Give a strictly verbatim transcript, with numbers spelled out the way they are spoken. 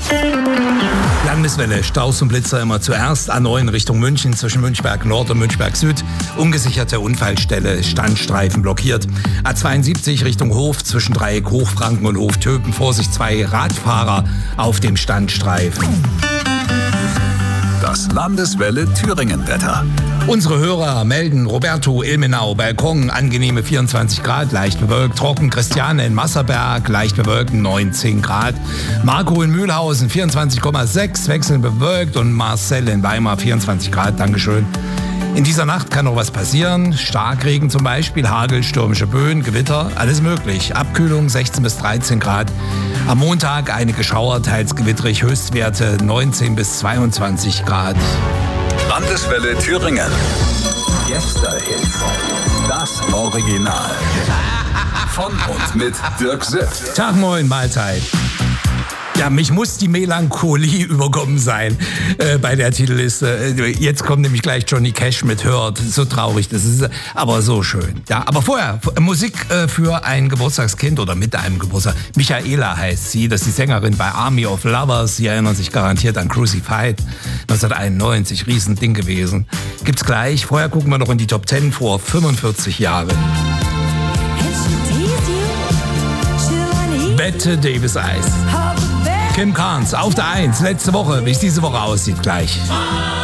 Landeswelle, Staus und Blitzer immer zuerst. A neun Richtung München zwischen Münchberg Nord und Münchberg Süd. Ungesicherte Unfallstelle, Standstreifen blockiert. A zweiundsiebzig Richtung Hof zwischen Dreieck Hochfranken und Hof Töpen. Vorsicht, zwei Radfahrer auf dem Standstreifen. Das Landeswelle Thüringen-Wetter. Unsere Hörer melden: Roberto, Ilmenau, Balkon, angenehme vierundzwanzig Grad, leicht bewölkt, trocken. Christiane in Masserberg, leicht bewölkt, neunzehn Grad. Marco in Mühlhausen, vierundzwanzig Komma sechs, wechselnd bewölkt. Und Marcel in Weimar, vierundzwanzig Grad, Dankeschön. In dieser Nacht kann noch was passieren. Starkregen zum Beispiel, Hagel, stürmische Böen, Gewitter, alles möglich. Abkühlung sechzehn bis dreizehn Grad. Am Montag einige Schauer, teils gewitterig, Höchstwerte neunzehn bis zweiundzwanzig Grad. Landeswelle Thüringen. Yesterhits. Das Original. Von und mit Dirk Sitt. Tag, moin, Mahlzeit. Ja, mich muss die Melancholie überkommen sein äh, bei der Titelliste. Jetzt kommt nämlich gleich Johnny Cash mit Hurt. So traurig, das ist aber so schön. Ja, aber vorher Musik äh, für ein Geburtstagskind oder mit einem Geburtstag. Michaela heißt sie, das ist die Sängerin bei Army of Lovers. Sie erinnern sich garantiert an Crucified. neunzehnhunderteinundneunzig, Riesending gewesen. Gibt's gleich. Vorher gucken wir noch in die Top zehn vor fünfundvierzig Jahren. Bette Davis Eyes. Kim Carnes auf der eins, letzte Woche, wie es diese Woche aussieht, gleich.